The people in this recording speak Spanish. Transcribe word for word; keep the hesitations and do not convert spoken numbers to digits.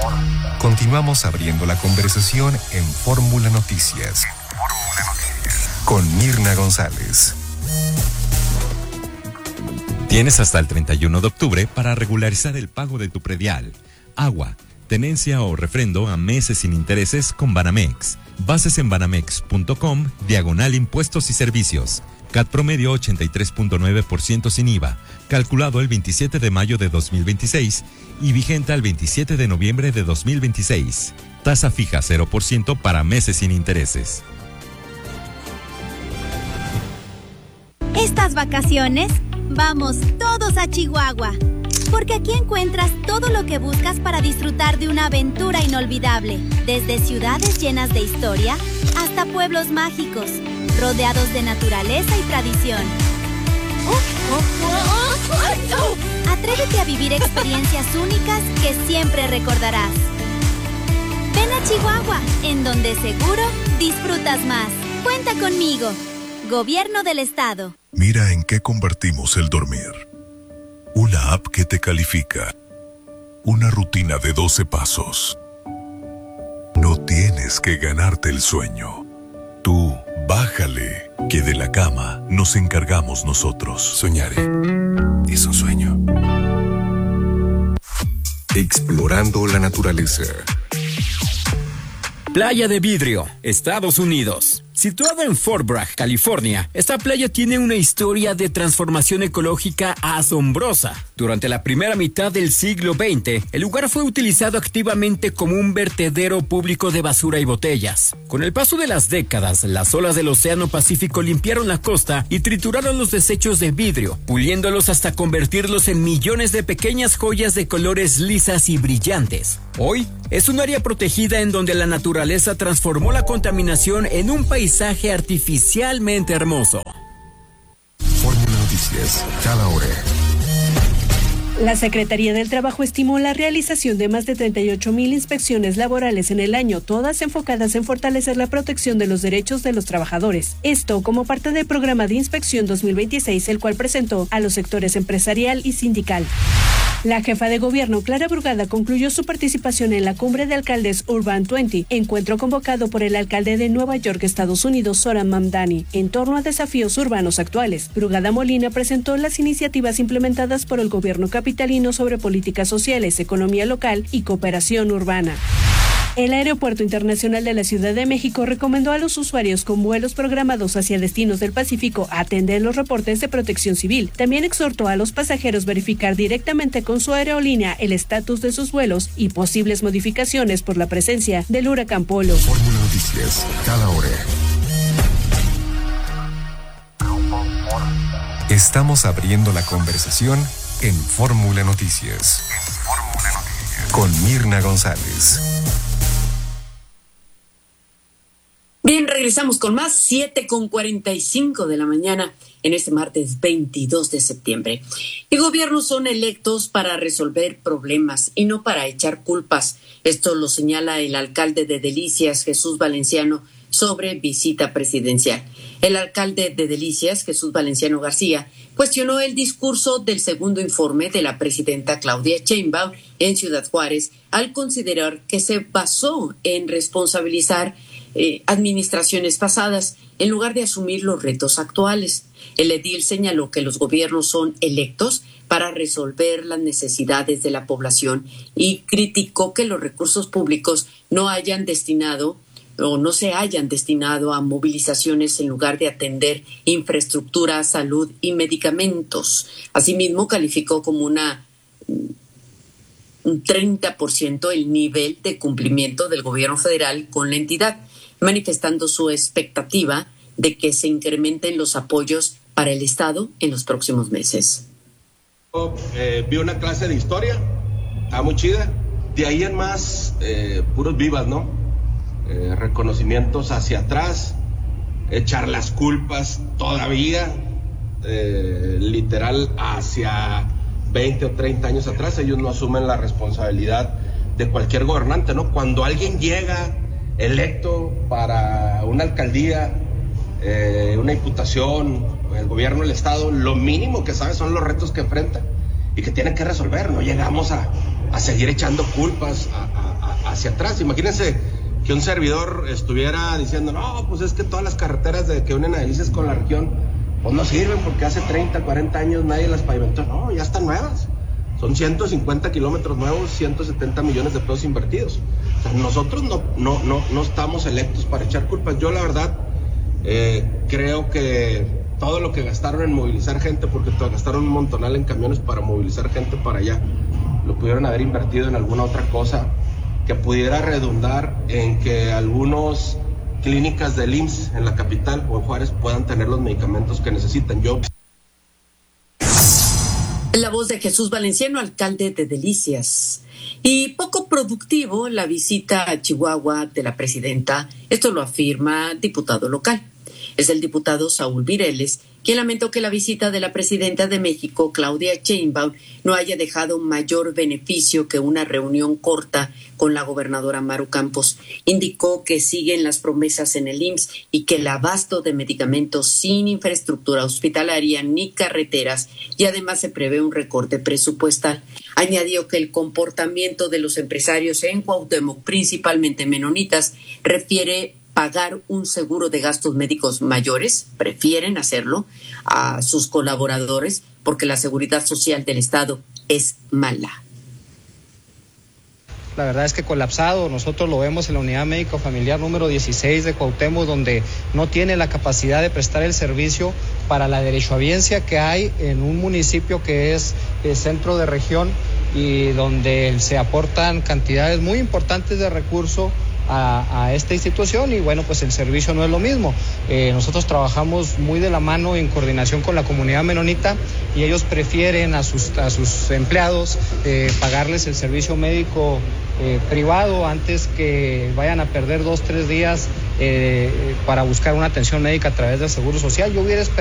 Continuamos abriendo la conversación en Fórmula Noticias. Con Mirna González. Tienes hasta el treinta y uno de octubre para regularizar el pago de tu predial, agua, tenencia o refrendo a meses sin intereses con Banamex. Bases en banamex punto com, diagonal impuestos y servicios. C A T promedio ochenta y tres punto nueve por ciento sin I V A, calculado el veintisiete de mayo de dos mil veintiséis y vigente al veintisiete de noviembre de dos mil veintiséis. Tasa fija cero por ciento para meses sin intereses. Estas vacaciones, vamos todos a Chihuahua, porque aquí encuentras todo lo que buscas para disfrutar de una aventura inolvidable, desde ciudades llenas de historia hasta pueblos mágicos, rodeados de naturaleza y tradición. Atrévete a vivir experiencias únicas que siempre recordarás. Ven a Chihuahua, en donde seguro disfrutas más. Cuenta conmigo. Gobierno del Estado. Mira en qué convertimos el dormir. Una app que te califica. Una rutina de doce pasos. No tienes que ganarte el sueño. Tú, bájale, que de la cama nos encargamos nosotros. Soñaré. Es un sueño. Explorando la naturaleza. Playa de Vidrio, Estados Unidos. Situada en Fort Bragg, California, esta playa tiene una historia de transformación ecológica asombrosa. Durante la primera mitad del siglo veinte, el lugar fue utilizado activamente como un vertedero público de basura y botellas. Con el paso de las décadas, las olas del Océano Pacífico limpiaron la costa y trituraron los desechos de vidrio, puliéndolos hasta convertirlos en millones de pequeñas joyas de colores lisas y brillantes. Hoy, es un área protegida en donde la naturaleza transformó la contaminación en un paisaje artificialmente hermoso. Fórmula Noticias, cada hora. La Secretaría del Trabajo estimó la realización de más de treinta y ocho mil inspecciones laborales en el año, todas enfocadas en fortalecer la protección de los derechos de los trabajadores. Esto como parte del programa de inspección dos mil veintiséis, el cual presentó a los sectores empresarial y sindical. La jefa de gobierno, Clara Brugada, concluyó su participación en la Cumbre de Alcaldes Urban veinte, encuentro convocado por el alcalde de Nueva York, Estados Unidos, Zoran Mamdani, en torno a desafíos urbanos actuales. Brugada Molina presentó las iniciativas implementadas por el gobierno capitalino sobre políticas sociales, economía local y cooperación urbana. El Aeropuerto Internacional de la Ciudad de México recomendó a los usuarios con vuelos programados hacia destinos del Pacífico a atender los reportes de protección civil. También exhortó a los pasajeros verificar directamente con su aerolínea el estatus de sus vuelos y posibles modificaciones por la presencia del huracán Polo. Fórmula Noticias, cada hora. Estamos abriendo la conversación en Fórmula Noticias. Fórmula Noticias. Con Mirna González. Bien, regresamos con más, siete con cuarenta y cinco de la mañana en este martes veintidós de septiembre. El gobierno son electos para resolver problemas y no para echar culpas. Esto lo señala el alcalde de Delicias, Jesús Valenciano, sobre visita presidencial. El alcalde de Delicias, Jesús Valenciano García, cuestionó el discurso del segundo informe de la presidenta Claudia Sheinbaum en Ciudad Juárez al considerar que se basó en responsabilizar Eh, administraciones pasadas en lugar de asumir los retos actuales. El edil señaló que los gobiernos son electos para resolver las necesidades de la población y criticó que los recursos públicos no hayan destinado o no se hayan destinado a movilizaciones en lugar de atender infraestructura, salud y medicamentos. Asimismo, calificó como una un treinta por ciento el nivel de cumplimiento del gobierno federal con la entidad, manifestando su expectativa de que se incrementen los apoyos para el Estado en los próximos meses. Eh, vi una clase de historia, está muy chida, de ahí en más, eh, puros vivas, ¿no? Eh, reconocimientos hacia atrás, echar las culpas todavía, eh, literal hacia veinte o treinta años atrás. Ellos no asumen la responsabilidad de cualquier gobernante, ¿no? Cuando alguien llega electo para una alcaldía, eh, una imputación, el gobierno del Estado, lo mínimo que sabe son los retos que enfrenta y que tienen que resolver. No llegamos a, a seguir echando culpas a, a, hacia atrás. Imagínense que un servidor estuviera diciendo, no, pues es que todas las carreteras de que unen a Delicias con la región, pues no sirven porque hace treinta, cuarenta años nadie las pavimentó. No, ya están nuevas. Son ciento cincuenta kilómetros nuevos, ciento setenta millones de pesos invertidos. O sea, nosotros no, no, no, no estamos electos para echar culpas. Yo la verdad eh, creo que todo lo que gastaron en movilizar gente, porque gastaron un montonal en camiones para movilizar gente para allá, lo pudieron haber invertido en alguna otra cosa que pudiera redundar en que algunos clínicas del I M S S en la capital o en Juárez puedan tener los medicamentos que necesitan. Yo La voz de Jesús Valenciano, alcalde de Delicias. Y poco productivo la visita a Chihuahua de la presidenta, esto lo afirma diputado local. Es el diputado Saúl Vireles, quien lamentó que la visita de la presidenta de México, Claudia Sheinbaum, no haya dejado mayor beneficio que una reunión corta con la gobernadora Maru Campos. Indicó que siguen las promesas en el I M S S y que el abasto de medicamentos sin infraestructura hospitalaria ni carreteras, y además se prevé un recorte presupuestal. Añadió que el comportamiento de los empresarios en Cuauhtémoc, principalmente menonitas, refiere pagar un seguro de gastos médicos mayores, prefieren hacerlo a sus colaboradores porque la seguridad social del Estado es mala. La verdad es que colapsado, nosotros lo vemos en la unidad médico familiar número dieciséis de Cuauhtémoc, donde no tiene la capacidad de prestar el servicio para la derechohabiencia que hay en un municipio que es el centro de región y donde se aportan cantidades muy importantes de recursos A, a esta institución y bueno, pues el servicio no es lo mismo. Eh, nosotros trabajamos muy de la mano en coordinación con la comunidad menonita y ellos prefieren a sus, a sus empleados eh, pagarles el servicio médico eh, privado antes que vayan a perder dos, tres días eh, para buscar una atención médica a través del Seguro Social. Yo hubiera esperado